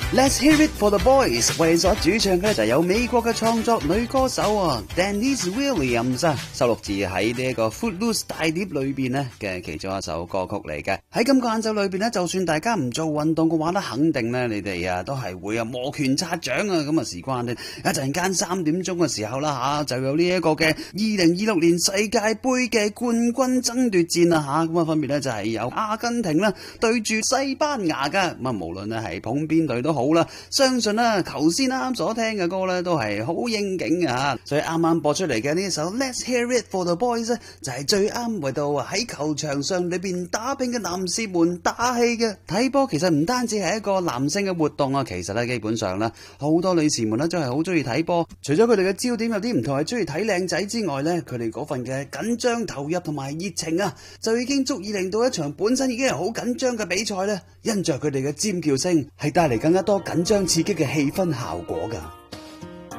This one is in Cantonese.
Let's hear it for the boys， 為你所主唱嘅就有美國嘅創作女歌手啊 Denise Williams 啊，收錄自喺呢一個 Footloose 大碟裏邊呢嘅其中一首歌曲嚟嘅。喺今個晏晝裏邊呢，就算大家唔做運動嘅話呢，肯定呢你哋啊都係會啊摩拳擦掌啊。咁啊事關呢一陣間3點鐘嘅時候啦就有呢一個嘅2026年世界盃嘅冠軍爭奪戰啊咁啊分別呢就係有阿根廷啦對住西班牙噶。咁啊無論呢係捧邊隊都好啦，相信啦頭先啱所聽嘅歌呢都係好應景啊。所以啱啱播出嚟嘅呢一首 Let's Hear It for the Boys 呢，就係最啱為到喺球場上裏邊打拼嘅男士們打氣嘅。睇波其實唔單止係一個男性嘅活動啊，其實呢基本上呢好多女士們呢都係好中意睇波。除咗佢哋嘅焦點有啲唔同係中意睇靚仔之外呢，佢哋嗰份嘅緊張投入同埋熱情啊，就已經足以令到一場本身已經係好緊張嘅比賽呢，因着佢哋嘅尖叫聲係帶嚟更加多緊張刺激嘅氣氛效果㗎。